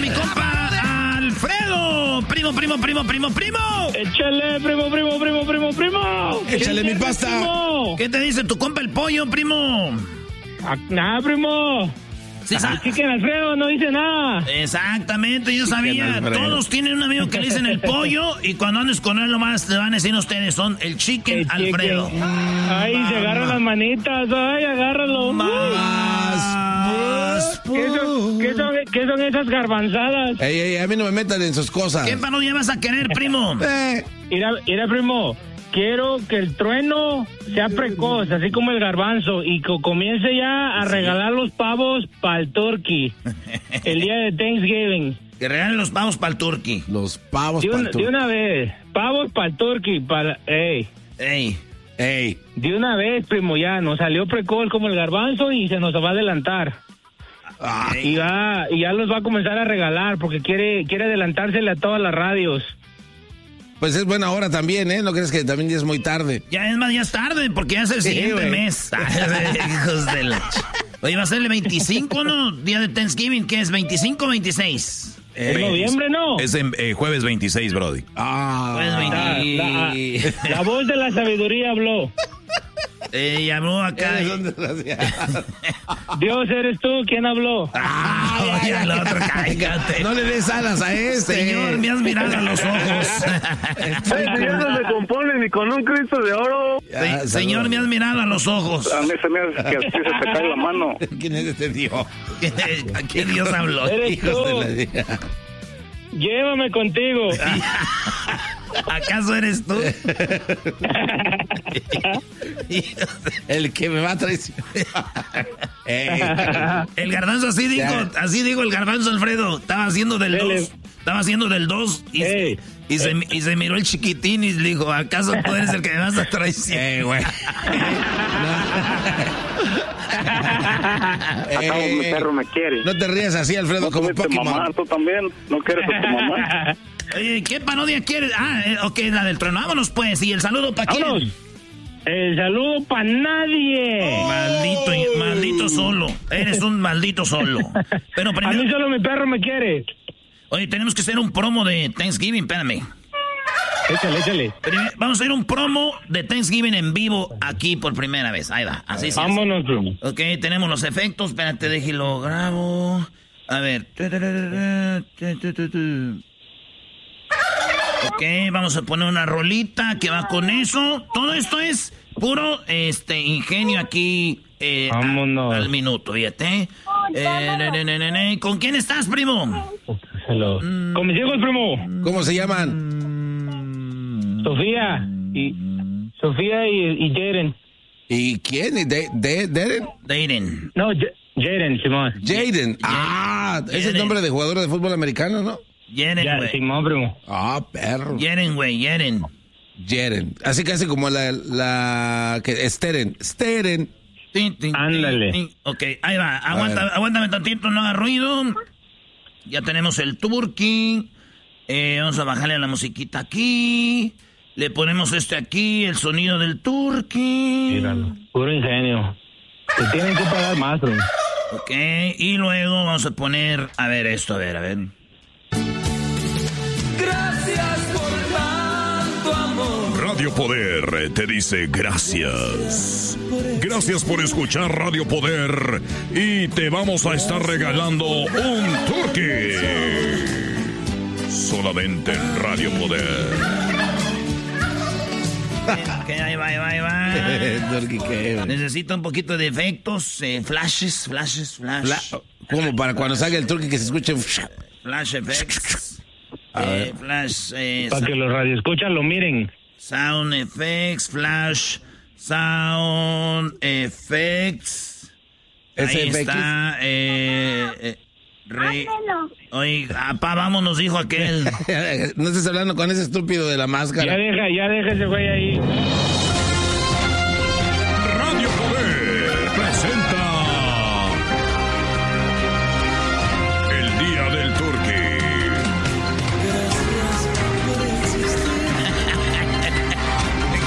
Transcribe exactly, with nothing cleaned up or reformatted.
mi compa Alfredo. Primo, primo, primo, primo, primo. Échale, primo, primo, primo, primo, primo. Échale mi pasta. Primo? ¿Qué te dice tu compa el pollo, primo? Ah, nada, primo. Sí, ah, Chicken Alfredo no dice nada. Exactamente, yo sabía. Alfredo. Todos tienen un amigo que le dicen el pollo y cuando andes con él nomás le van a decir ustedes son el Chicken El Alfredo. chicken. Ay, Mamá. se agarran las manitas. Ay, agárralo. Más. ¿Qué son, qué, son, ¿Qué son esas garbanzadas? Ey, ey, a mí no me metan en sus cosas. ¿Qué parodia vas a querer, primo? Eh, Mira, mira, primo. Quiero que el trueno sea precoz, así como el garbanzo, y que comience ya a regalar los pavos para el turkey el día de Thanksgiving. Que regalen los pavos para el turkey. los pavos De, un- para tu- de una vez, pavos para el turkey, para... Ey, Ey. Ey. de una vez, primo, ya nos salió precoz como el garbanzo y se nos va a adelantar. Ah, Y, va, y ya los va a comenzar a regalar porque quiere, quiere adelantársele a todas las radios. pues es buena hora también, ¿eh? ¿No crees que también ya es muy tarde? Ya es más, ya es tarde porque ya es el Sí, siguiente güey. mes. Hijos de la... ch- Oye, va a ser el veinticinco, ¿no? Día de Thanksgiving, ¿qué es? ¿veinticinco o veintiséis? ¿Es noviembre, no? Es en eh, jueves veintiséis, Brody. Ah. Pues La, veinte... la- la voz de la sabiduría habló. Eh, llamó acá. Eres un desgraciado. Dios, ¿eres tú? ¿Quién habló? Ah, oye, al otro, cállate. No le des alas a este. Señor, me has mirado a los ojos. Señor, no se compone ni con un Cristo de oro. Ya, Se- señor, me has mirado a los ojos. A mí se me hace que así se te cae la mano. ¿Quién es este Dios? ¿A qué Dios habló? Eres Hijos tú. de la vida. Llévame contigo. ¿Acaso eres tú? El que me va a traicionar. Ey. El garbanzo así dijo, Ya. así dijo el garbanzo, Alfredo. Estaba haciendo del Dele. dos. Estaba haciendo del dos y, Ey. y, se, y se miró el chiquitín y le dijo, ¿acaso tú eres el que me vas a traicionar? Eh, güey. Acabo, mi perro me quiere. No te rías así, Alfredo, No como tuviste mamá, Pokémon. tú también. ¿No quieres a tu mamá? Oye, ¿qué parodia quieres? Ah, eh, ok, la del trueno. Vámonos pues. ¿Y el saludo para quién? Vámonos. El saludo para nadie. Maldito, maldito solo. Eres un maldito solo. Pero A mí primero, solo mi perro me quiere. oye, tenemos que hacer un promo de Thanksgiving, espérame. Échale, échale. Primero, vamos a hacer un promo de Thanksgiving en vivo aquí por primera vez. Ahí va, así sí. Vámonos, primo. Ok, tenemos los efectos. Espérate, déjelo grabo. A ver. Ok, vamos a poner una rolita que va con eso. Todo esto es puro este ingenio aquí eh, Vámonos. a- al minuto, fíjate. Eh, ne, ne, ne, ne, ne. ¿Con quién estás, primo? Hello. Con mis hijos, primo. ¿Cómo se llaman? Sofía y Sofía y, y Jaden. ¿Y quién? ¿Y de, de, Deren? Daiden. No, J- Jaden, Simón. Jaden. Ah, ese es el Jaden. nombre de jugador de fútbol americano, ¿no? Yeren, Ya, güey. Simón, primo. Ah, perro. Yeren, güey, Yeren. Jaden. Así casi como la, la que Steren. Steren. Tin, tin, tin, Ándale. tin. Ok, ahí va. Aguanta, ver. aguántame tantito, no haga ruido. Ya tenemos el turkey. Eh, vamos a bajarle a la musiquita aquí. Le ponemos este aquí, el sonido del turkey. Míralo. Puro ingenio. Te tienen que pagar más, primo. Ok, y luego vamos a poner, a ver esto, a ver, a ver. Radio Poder te dice gracias. Gracias por escuchar Radio Poder y te vamos a estar regalando un turkey. Solamente en Radio Poder. Ok, ahí va, ahí va, ahí va. Turkey, ¿qué, güey? Necesito un poquito de efectos, eh, flashes, flashes, flash. Fla- Como para cuando salga el turkey que se escuche. Flash effects. Eh, flash, eh, Para que los radioescuchas lo miren. sound effects, flash, sound effects. Ese Ahí F X. está. Eh, eh, re- Oye, apá, vámonos, dijo aquel. No estés hablando con ese estúpido de la Ya máscara. deja, ya deja ese güey ahí.